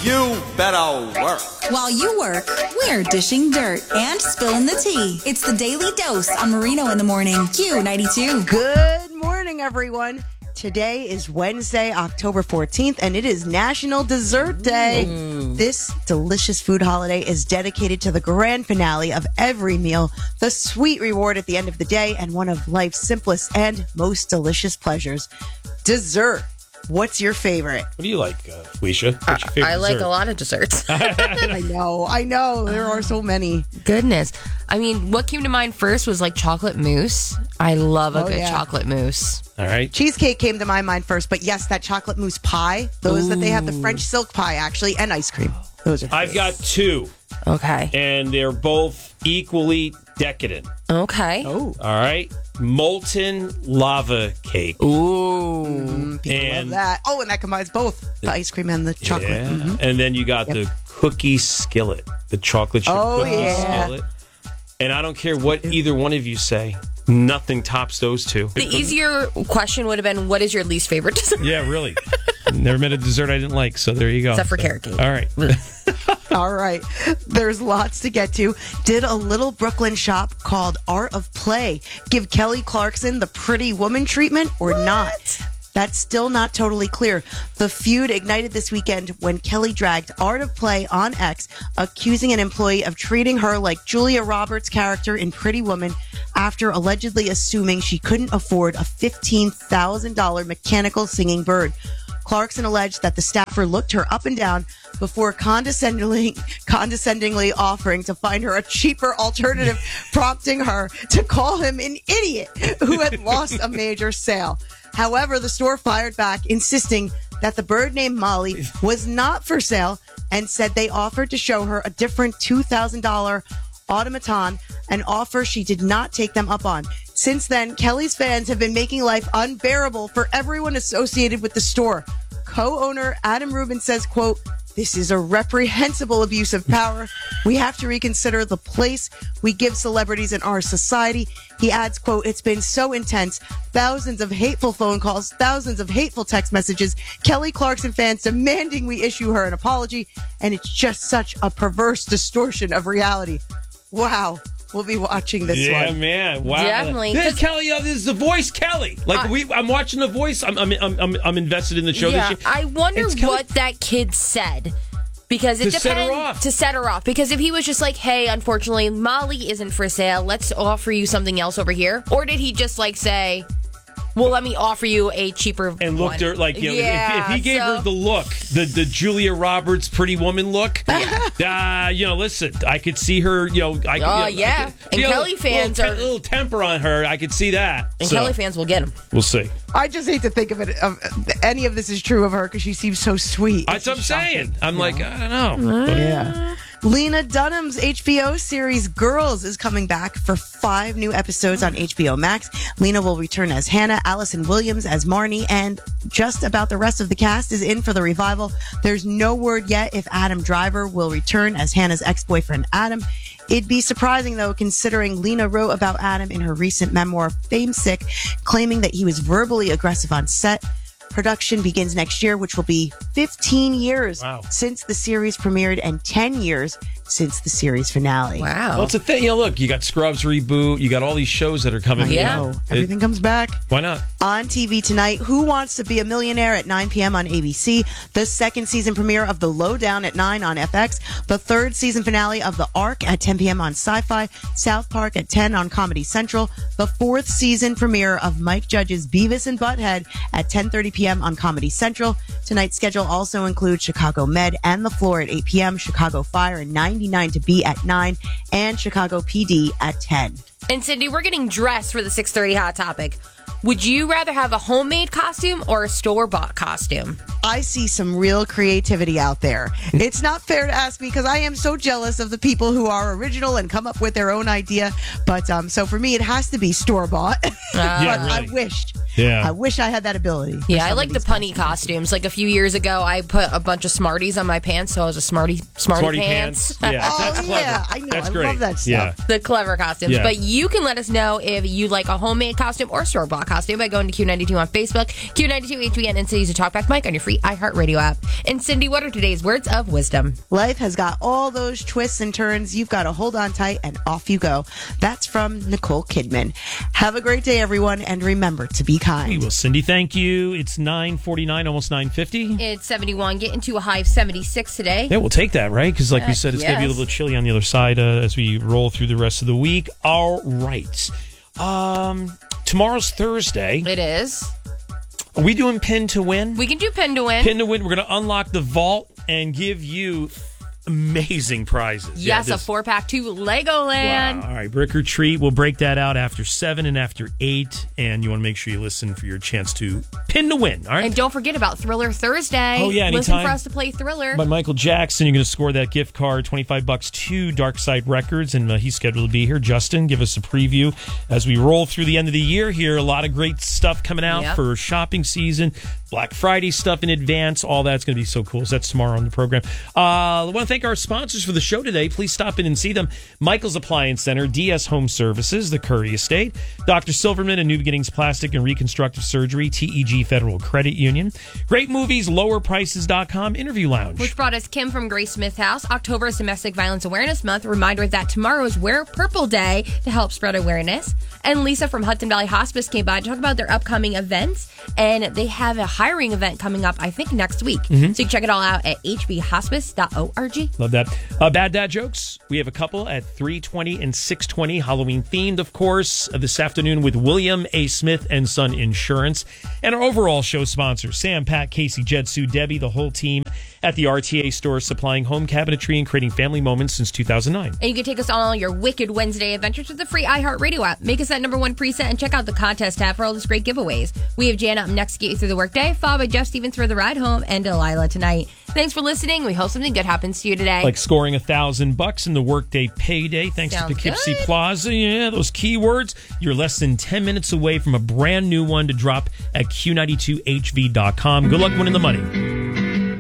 You better work. While you work, we're dishing dirt and spilling the tea. It's the Daily Dose on Marino in the Morning. Q92. Good morning, everyone. Today is Wednesday, October 14th, and it is National Dessert Day. This delicious food holiday is dedicated to the grand finale of every meal, the sweet reward at the end of the day, and one of life's simplest and most delicious pleasures, dessert. What's your favorite? What do you like, Felicia? What's your favorite I like dessert? a lot of desserts. I know. There are so many. Goodness. I mean, what came to mind first was like chocolate mousse. I love a good yeah. chocolate mousse. All right. Cheesecake came to my mind first, but yes, that chocolate mousse pie. Those that they have, the French silk pie, actually, and ice cream. Those are I've got two, Okay. and they're both equally decadent. Okay. Oh, All right. Molten lava cake. Ooh. people love And- that. Oh, and that combines both the ice cream and the chocolate. Yeah. Mhm. And then you got the cookie skillet, the chocolate chip cookie yeah. skillet. And I don't care what either one of you say, nothing tops those two. The easier question would have been, what is your least favorite dessert? Yeah, really. Never met a dessert I didn't like, so there you go. Except for carrot cake. All right. All right. There's lots to get to. Did a little Brooklyn shop called Art of Play give Kelly Clarkson the pretty woman treatment or not? That's still not totally clear. The feud ignited this weekend when Kelly dragged Art of Play on X, accusing an employee of treating her like Julia Roberts' character in Pretty Woman after allegedly assuming she couldn't afford a $15,000 mechanical singing bird. Clarkson alleged that the staffer looked her up and down before condescendingly offering to find her a cheaper alternative, prompting her to call him an idiot who had lost a major sale. However, the store fired back, insisting that the bird named Molly was not for sale and said they offered to show her a different $2,000 automaton, an offer she did not take them up on. Since then, Kelly's fans have been making life unbearable for everyone associated with the store. Co-owner Adam Rubin says, quote, "This is a reprehensible abuse of power. We have to reconsider the place we give celebrities in our society." He adds, quote, "It's been so intense. Thousands of hateful phone calls, thousands of hateful text messages, Kelly Clarkson fans demanding we issue her an apology. And it's just such a perverse distortion of reality." Wow. We'll be watching this Yeah, one. man. Wow. Definitely. This is Kelly. This is The Voice Kelly. Like I'm watching The Voice. I'm invested in the show Yeah, this year. I wonder It's Kelly- what that kid said. Because it To set her depends off. to set her off. Because if he was just like, "Hey, unfortunately, Molly isn't for sale. Let's offer you something else over here," or did he just like say, "Well, let me offer you a cheaper And looked one." her like, you know, Yeah, if he gave her the look, the Julia Roberts Pretty Woman look, listen, I could see her, yeah. And Kelly fans a are- little temper on her. I could see that. And So, Kelly fans will get him. we'll see. I just hate to think of it. Of any of this is true of her because she seems so sweet. That's what I'm saying. I'm like, I don't know. Yeah. Lena Dunham's HBO series Girls is coming back for 5 new episodes on HBO Max. Lena will return as Hannah, Allison Williams as Marnie, and just about the rest of the cast is in for the revival. There's no word yet if Adam Driver will return as Hannah's ex-boyfriend Adam. It'd be surprising, though, considering Lena wrote about Adam in her recent memoir, Fame Sick, claiming that he was verbally aggressive on set. Production begins next year, which will be 15 years since the series premiered and 10 years since the series finale. Wow. Well, it's a thing. Look, you got Scrubs reboot. You got all these shows that are coming. Yeah. Oh, everything comes back. Why not? On TV tonight, Who Wants to Be a Millionaire at 9 p.m. on ABC. The second season premiere of The Lowdown at 9 on FX. The third season finale of The Ark at 10 p.m. on Sci-Fi. South Park at 10 on Comedy Central. The fourth season premiere of Mike Judge's Beavis and Butthead at 10:30 p.m. on Comedy Central. Tonight's schedule also includes Chicago Med and The Floor at 8 p.m., Chicago Fire and 99 to Be at 9, and Chicago PD at 10. And Cindy, we're getting dressed for the 6:30 Hot Topic. Would you rather have a homemade costume or a store-bought costume? I see some real creativity out there. It's not fair to ask me because I am so jealous of the people who are original and come up with their own idea. But so for me, it has to be store-bought. Yeah, But really. I wish I had that ability. Yeah, I like the punny costumes. Like a few years ago, I put a bunch of Smarties on my pants, so I was a Smarty pants. Yeah, Oh, that's clever. yeah, I know. That's I great. love that stuff. Yeah. The clever costumes. Yeah. But you can let us know if you like a homemade costume or store-bought costume by going to Q92 on Facebook, Q92 HBN, and use a Talkback mic on your free iHeartRadio app. And Cindy, what are today's words of wisdom? Life has got all those twists and turns. You've got to hold on tight and off you go. That's from Nicole Kidman. Have a great day, everyone, and remember to be kind. Well, Cindy, thank you. It's 9:49, almost 9:50. It's 71, getting to a high of 76 today. Yeah, we'll take that, right? Because like we said, it's going to be a little chilly on the other side as we roll through the rest of the week. All right. Tomorrow's Thursday. It is. Are we doing Pin to Win? We can do Pin to Win. Pin to Win. We're going to unlock the vault and give you amazing prizes. Yes, a 4-pack to Legoland. Wow. All right, Brick or Treat. We'll break that out after 7 and after 8. And you want to make sure you listen for your chance to Pin to Win. All right. And don't forget about Thriller Thursday. Oh, yeah. Listen Anytime. for us to play Thriller. By Michael Jackson, you're going to score that gift card, $25 to Dark Side Records. And he's scheduled to be here. Justin, give us a preview as we roll through the end of the year here. A lot of great stuff coming out for shopping season. Black Friday stuff in advance. All that's going to be so cool. So that's tomorrow on the program. I want to thank our sponsors for the show today. Please stop in and see them. Michael's Appliance Center, DS Home Services, the Curry Estate, Dr. Silverman and New Beginnings Plastic and Reconstructive Surgery, TEG Federal Credit Union, Great Movies, LowerPrices.com, Interview Lounge. Which brought us Kim from Grace Smith House. October is Domestic Violence Awareness Month. A reminder that tomorrow is Wear Purple Day to help spread awareness. And Lisa from Hudson Valley Hospice came by to talk about their upcoming events. And they have a hiring event coming up, I think, next week. So you can check it all out at hbhospice.org. Love that. Bad Dad Jokes. We have a couple at 3:20 and 6:20, Halloween themed, of course, this afternoon with William A. Smith and Son Insurance. And our overall show sponsors, Sam, Pat, Casey, Jed, Sue, Debbie, the whole team at the RTA store, supplying home cabinetry and creating family moments since 2009. And you can take us on all your Wicked Wednesday adventures with the free iHeartRadio app. Make us that #1 preset and check out the contest tab for all those great giveaways. We have Jan up next to get you through the workday, followed by Jeff Stevens for the ride home, and Delilah tonight. Thanks for listening. We hope something good happens to you today. Like scoring $1,000 in the workday payday thanks to Poughkeepsie Plaza. Yeah, those keywords. You're less than 10 minutes away from a brand new one to drop at Q92HV.com. Good luck winning the money.